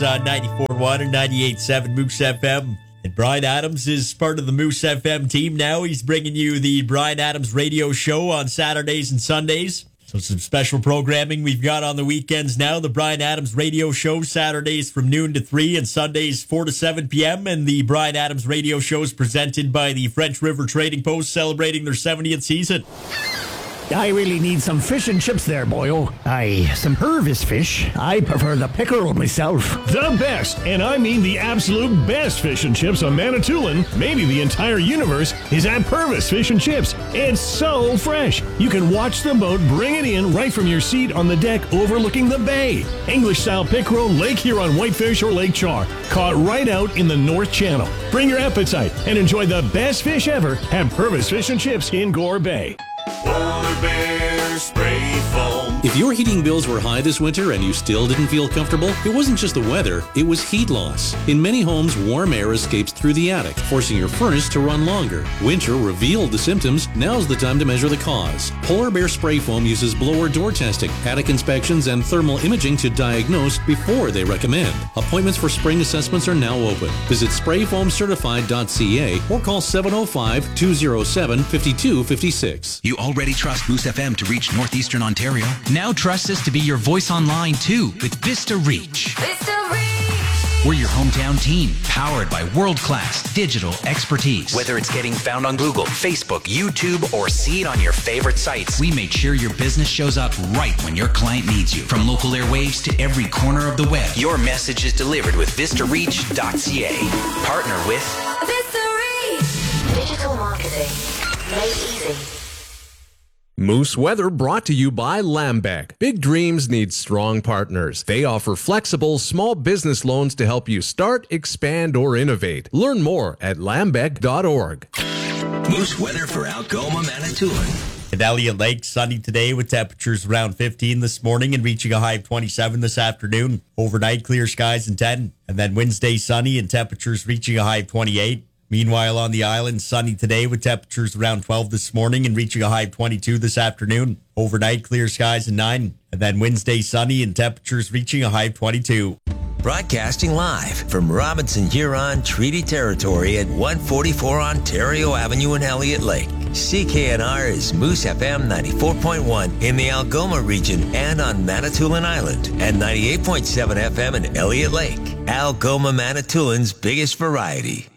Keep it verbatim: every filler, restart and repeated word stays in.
Adams on ninety-four point one and ninety-eight point seven Moose F M. And Brian Adams is part of the Moose F M team now. He's bringing you the Brian Adams radio show on Saturdays and Sundays. So some special programming we've got on the weekends now. The Brian Adams radio show, Saturdays from noon to three and Sundays four to seven p.m. And the Brian Adams radio show is presented by the French River Trading Post, celebrating their seventieth season. I really need some fish and chips there, boyo. Aye, some Purvis fish. I prefer the pickerel myself. The best, and I mean the absolute best fish and chips on Manitoulin, maybe the entire universe, is at Purvis Fish and Chips. It's so fresh. You can watch the boat bring it in right from your seat on the deck overlooking the bay. English-style pickerel, Lake Huron whitefish, or Lake Char, caught right out in the North Channel. Bring your appetite and enjoy the best fish ever at Purvis Fish and Chips in Gore Bay. Polar Bear Spray Foam. If your heating bills were high this winter and you still didn't feel comfortable, it wasn't just the weather, it was heat loss. In many homes, warm air escapes through the attic, forcing your furnace to run longer. Winter revealed the symptoms. Now's the time to measure the cause. Polar Bear Spray Foam uses blower door testing, attic inspections, and thermal imaging to diagnose before they recommend. Appointments for spring assessments are now open. Visit spray foam certified dot c a or call seven oh five, two oh seven, five two five six. You already trust Moose F M to reach Northeastern Ontario. Now trust us to be your voice online too with Vista Reach. Vista Reach! We're your hometown team, powered by world-class digital expertise. Whether it's getting found on Google, Facebook, YouTube, or see it on your favorite sites, we made sure your business shows up right when your client needs you. From local airwaves to every corner of the web, your message is delivered with vista reach dot c a. Partner with Vista Reach! Digital marketing made easy. Moose Weather brought to you by Lambec. Big dreams need strong partners. They offer flexible small business loans to help you start, expand, or innovate. Learn more at lambec dot org. Moose Weather for Algoma, Manitoulin. At Elliott Lake, sunny today with temperatures around fifteen this morning and reaching a high of twenty-seven this afternoon. Overnight, clear skies and ten. And then Wednesday, sunny and temperatures reaching a high of twenty-eight. Meanwhile, on the island, sunny today with temperatures around twelve this morning and reaching a high of twenty-two this afternoon. Overnight, clear skies and nine. And then Wednesday, sunny and temperatures reaching a high of twenty-two. Broadcasting live from Robinson Huron Treaty Territory at one forty-four Ontario Avenue in Elliott Lake. C K N R is Moose F M ninety-four point one in the Algoma region and on Manitoulin Island, and ninety-eight point seven F M in Elliott Lake. Algoma, Manitoulin's biggest variety.